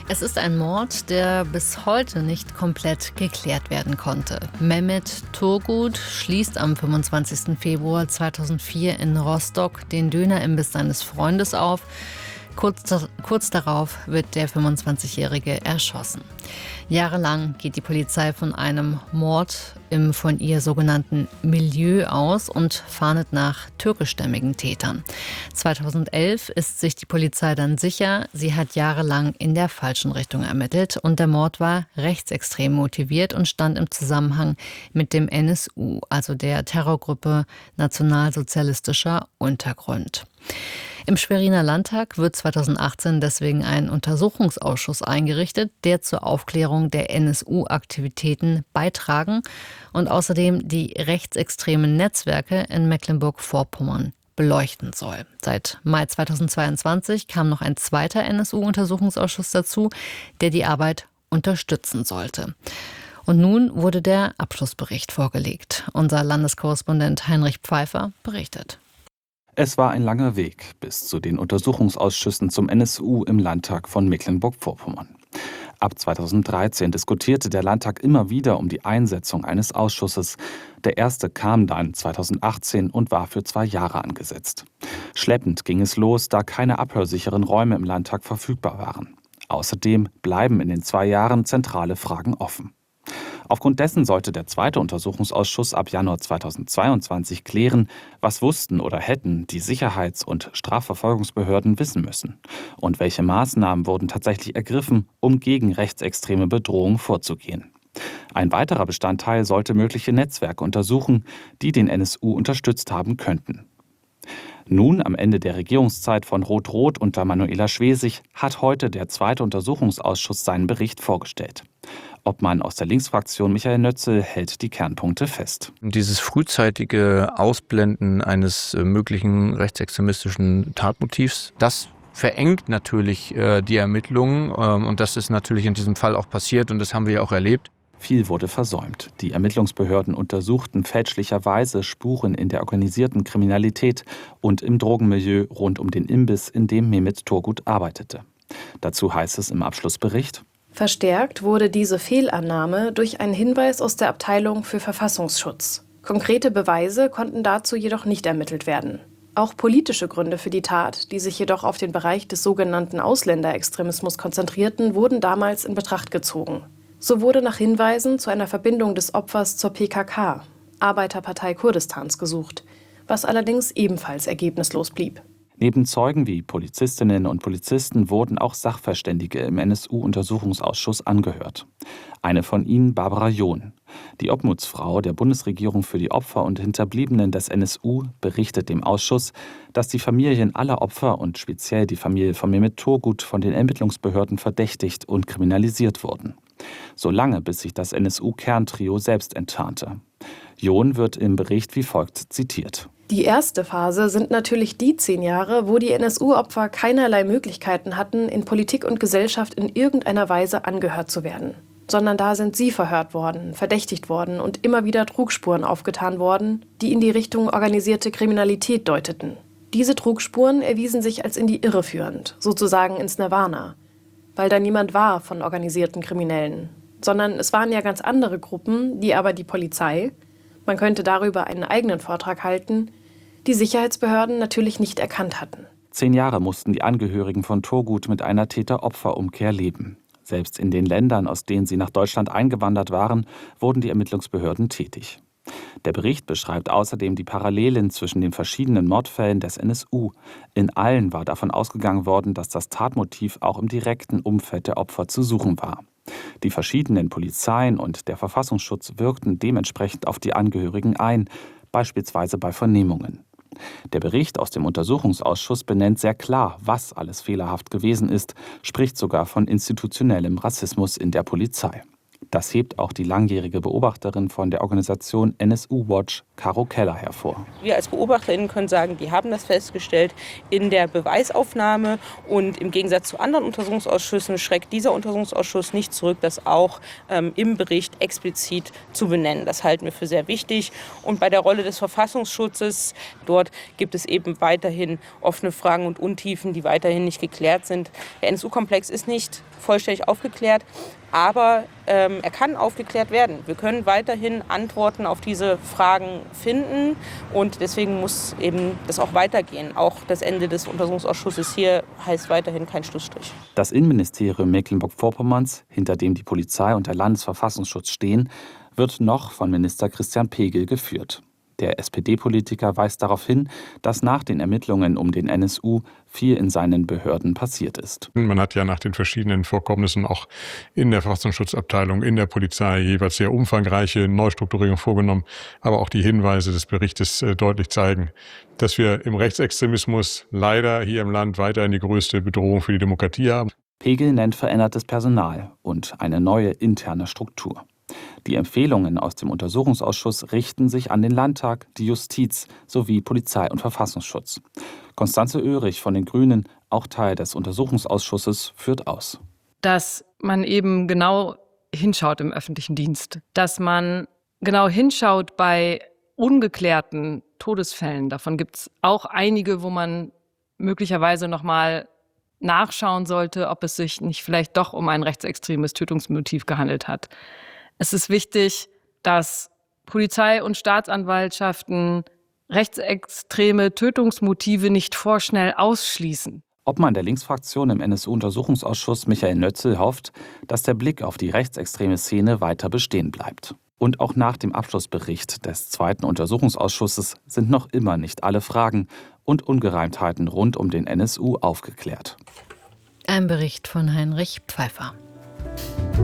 Es ist ein Mord, der bis heute nicht komplett geklärt werden konnte. Mehmet Turgut schließt am 25. Februar 2004 in Rostock den Dönerimbiss seines Freundes auf. Kurz darauf wird der 25-Jährige erschossen. Jahrelang geht die Polizei von einem Mord im von ihr sogenannten Milieu aus und fahndet nach türkischstämmigen Tätern. 2011 ist sich die Polizei dann sicher, sie hat jahrelang in der falschen Richtung ermittelt und der Mord war rechtsextrem motiviert und stand im Zusammenhang mit dem NSU, also der Terrorgruppe Nationalsozialistischer Untergrund. Im Schweriner Landtag wird 2018 deswegen ein Untersuchungsausschuss eingerichtet, der zur Aufklärung der NSU-Aktivitäten beitragen und außerdem die rechtsextremen Netzwerke in Mecklenburg-Vorpommern beleuchten soll. Seit Mai 2022 kam noch ein zweiter NSU-Untersuchungsausschuss dazu, der die Arbeit unterstützen sollte. Und nun wurde der Abschlussbericht vorgelegt. Unser Landeskorrespondent Heinrich Pfeiffer berichtet. Es war ein langer Weg bis zu den Untersuchungsausschüssen zum NSU im Landtag von Mecklenburg-Vorpommern. Ab 2013 diskutierte der Landtag immer wieder um die Einsetzung eines Ausschusses. Der erste kam dann 2018 und war für 2 Jahre angesetzt. Schleppend ging es los, da keine abhörsicheren Räume im Landtag verfügbar waren. Außerdem bleiben in den 2 Jahren zentrale Fragen offen. Aufgrund dessen sollte der zweite Untersuchungsausschuss ab Januar 2022 klären, was wussten oder hätten die Sicherheits- und Strafverfolgungsbehörden wissen müssen und welche Maßnahmen wurden tatsächlich ergriffen, um gegen rechtsextreme Bedrohung vorzugehen. Ein weiterer Bestandteil sollte mögliche Netzwerke untersuchen, die den NSU unterstützt haben könnten. Nun, am Ende der Regierungszeit von Rot-Rot unter Manuela Schwesig, hat heute der zweite Untersuchungsausschuss seinen Bericht vorgestellt. Obmann aus der Linksfraktion Michael Nötzel hält die Kernpunkte fest. Dieses frühzeitige Ausblenden eines möglichen rechtsextremistischen Tatmotivs, das verengt natürlich die Ermittlungen und das ist natürlich in diesem Fall auch passiert und das haben wir ja auch erlebt. Viel wurde versäumt. Die Ermittlungsbehörden untersuchten fälschlicherweise Spuren in der organisierten Kriminalität und im Drogenmilieu rund um den Imbiss, in dem Mehmet Turgut arbeitete. Dazu heißt es im Abschlussbericht: Verstärkt wurde diese Fehlannahme durch einen Hinweis aus der Abteilung für Verfassungsschutz. Konkrete Beweise konnten dazu jedoch nicht ermittelt werden. Auch politische Gründe für die Tat, die sich jedoch auf den Bereich des sogenannten Ausländerextremismus konzentrierten, wurden damals in Betracht gezogen. So wurde nach Hinweisen zu einer Verbindung des Opfers zur PKK, Arbeiterpartei Kurdistans, gesucht, was allerdings ebenfalls ergebnislos blieb. Neben Zeugen wie Polizistinnen und Polizisten wurden auch Sachverständige im NSU-Untersuchungsausschuss angehört. Eine von ihnen Barbara John. Die Obmutsfrau der Bundesregierung für die Opfer und Hinterbliebenen des NSU berichtet dem Ausschuss, dass die Familien aller Opfer und speziell die Familie von Mehmet Turgut von den Ermittlungsbehörden verdächtigt und kriminalisiert wurden. Solange bis sich das NSU-Kerntrio selbst enttarnte. John wird im Bericht wie folgt zitiert: Die erste Phase sind natürlich die 10 Jahre, wo die NSU-Opfer keinerlei Möglichkeiten hatten, in Politik und Gesellschaft in irgendeiner Weise angehört zu werden. Sondern da sind sie verhört worden, verdächtigt worden und immer wieder Trugspuren aufgetan worden, die in die Richtung organisierte Kriminalität deuteten. Diese Trugspuren erwiesen sich als in die Irre führend, sozusagen ins Nirvana. Weil da niemand war von organisierten Kriminellen. Sondern es waren ja ganz andere Gruppen, die aber die Polizei, man könnte darüber einen eigenen Vortrag halten, die Sicherheitsbehörden natürlich nicht erkannt hatten. 10 Jahre mussten die Angehörigen von Turgut mit einer Täter-Opfer-Umkehr leben. Selbst in den Ländern, aus denen sie nach Deutschland eingewandert waren, wurden die Ermittlungsbehörden tätig. Der Bericht beschreibt außerdem die Parallelen zwischen den verschiedenen Mordfällen des NSU. In allen war davon ausgegangen worden, dass das Tatmotiv auch im direkten Umfeld der Opfer zu suchen war. Die verschiedenen Polizeien und der Verfassungsschutz wirkten dementsprechend auf die Angehörigen ein, beispielsweise bei Vernehmungen. Der Bericht aus dem Untersuchungsausschuss benennt sehr klar, was alles fehlerhaft gewesen ist, spricht sogar von institutionellem Rassismus in der Polizei. Das hebt auch die langjährige Beobachterin von der Organisation NSU Watch, Caro Keller, hervor. Wir als BeobachterInnen können sagen, die haben das festgestellt in der Beweisaufnahme. Und im Gegensatz zu anderen Untersuchungsausschüssen schreckt dieser Untersuchungsausschuss nicht zurück, das auch im Bericht explizit zu benennen. Das halten wir für sehr wichtig. Und bei der Rolle des Verfassungsschutzes, dort gibt es eben weiterhin offene Fragen und Untiefen, die weiterhin nicht geklärt sind. Der NSU-Komplex ist nicht vollständig aufgeklärt, aber er kann aufgeklärt werden. Wir können weiterhin Antworten auf diese Fragen finden und deswegen muss eben das auch weitergehen. Auch das Ende des Untersuchungsausschusses hier heißt weiterhin kein Schlussstrich. Das Innenministerium Mecklenburg-Vorpommerns, hinter dem die Polizei und der Landesverfassungsschutz stehen, wird noch von Minister Christian Pegel geführt. Der SPD-Politiker weist darauf hin, dass nach den Ermittlungen um den NSU viel in seinen Behörden passiert ist. Man hat ja nach den verschiedenen Vorkommnissen auch in der Verfassungsschutzabteilung, in der Polizei jeweils sehr umfangreiche Neustrukturierungen vorgenommen. Aber auch die Hinweise des Berichtes deutlich zeigen, dass wir im Rechtsextremismus leider hier im Land weiterhin die größte Bedrohung für die Demokratie haben. Pegel nennt verändertes Personal und eine neue interne Struktur. Die Empfehlungen aus dem Untersuchungsausschuss richten sich an den Landtag, die Justiz sowie Polizei und Verfassungsschutz. Constanze Oehrig von den Grünen, auch Teil des Untersuchungsausschusses, führt aus. Dass man eben genau hinschaut im öffentlichen Dienst, dass man genau hinschaut bei ungeklärten Todesfällen. Davon gibt es auch einige, wo man möglicherweise noch mal nachschauen sollte, ob es sich nicht vielleicht doch um ein rechtsextremes Tötungsmotiv gehandelt hat. Es ist wichtig, dass Polizei und Staatsanwaltschaften rechtsextreme Tötungsmotive nicht vorschnell ausschließen. Obmann der Linksfraktion im NSU-Untersuchungsausschuss Michael Nötzel hofft, dass der Blick auf die rechtsextreme Szene weiter bestehen bleibt. Und auch nach dem Abschlussbericht des zweiten Untersuchungsausschusses sind noch immer nicht alle Fragen und Ungereimtheiten rund um den NSU aufgeklärt. Ein Bericht von Heinrich Pfeiffer.